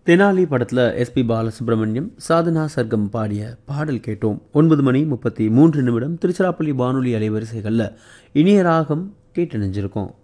தெனாலி படத்தில் எஸ்பி பாலசுப்ரமணியம் சாதனா சர்க்கம் பாடிய பாடல் கேட்டோம். 9:33 திருச்சிராப்பள்ளி வானொலி அலைவரிசைகளில் இனிய ராகம் கேட்டு நினைஞ்சிருக்கோம்.